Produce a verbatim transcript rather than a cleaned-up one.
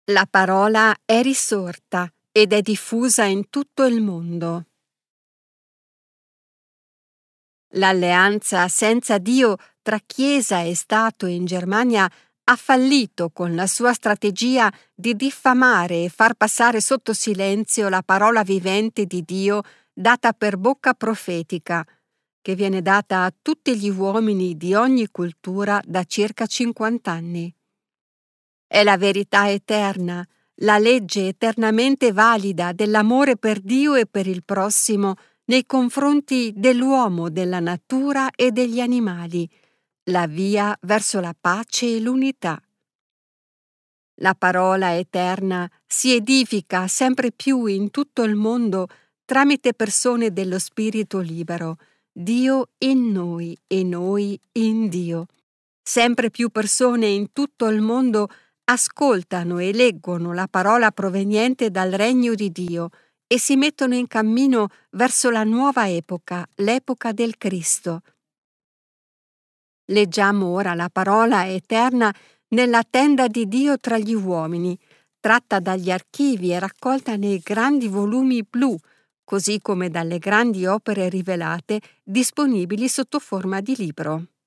La parola è risorta ed è diffusa in tutto il mondo. L'alleanza senza Dio tra Chiesa e Stato in Germania ha fallito con la sua strategia di diffamare e far passare sotto silenzio la parola vivente di Dio data per bocca profetica, che viene data a tutti gli uomini di ogni cultura da circa cinquanta anni. È la verità eterna, la legge eternamente valida dell'amore per Dio e per il prossimo nei confronti dell'uomo, della natura e degli animali, la via verso la pace e l'unità. La parola eterna si edifica sempre più in tutto il mondo tramite persone dello spirito libero, Dio in noi e noi in Dio. Sempre più persone in tutto il mondo ascoltano e leggono la parola proveniente dal regno di Dio e si mettono in cammino verso la nuova epoca, l'epoca del Cristo. Leggiamo ora la parola eterna nella tenda di Dio tra gli uomini, tratta dagli archivi e raccolta nei grandi volumi blu, così come dalle grandi opere rivelate disponibili sotto forma di libro.